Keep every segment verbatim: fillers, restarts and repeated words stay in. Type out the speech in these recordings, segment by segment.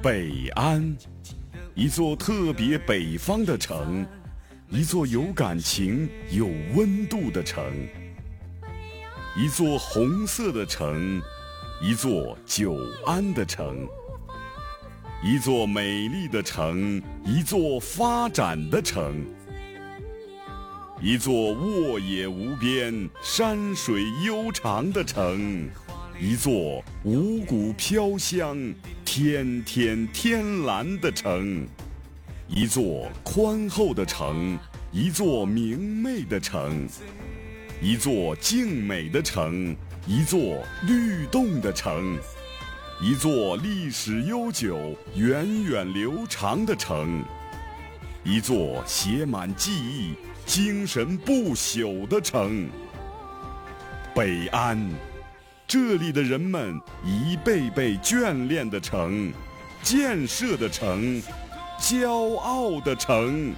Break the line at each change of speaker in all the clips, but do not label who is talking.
北安，一座特别北方的城，一座有感情、有温度的城，一座红色的城，一座久安的城，一座美丽的城，一座发展的城，一座沃野无边、山水悠长的城，一座五谷飘香、天天天蓝的城，一座宽厚的城，一座明媚的城，一座静美的城，一座律动的城，一座历史悠久、源远流长的城，一座写满记忆、精神不朽的城。北安，这里的人们一辈辈眷恋的城，建设的城，骄傲的城。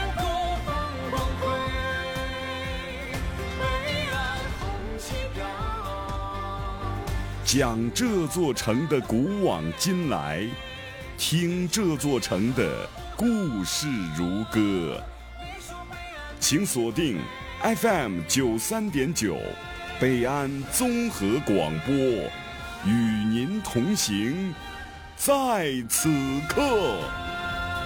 讲这座城的古往今来，听这座城的故事如歌。请锁定 F M 九三点九，北安综合广播，与您同行，在此刻。